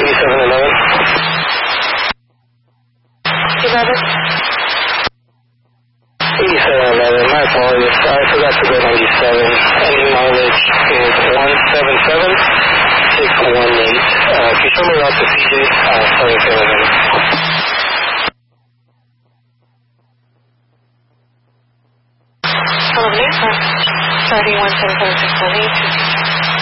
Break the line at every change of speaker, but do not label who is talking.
8711.
11.
8711, my apologies. I forgot to go 97. Ending mileage is 177618. Can you show me around to CJ? Sorry, okay, wait a minute.
Hello, 317761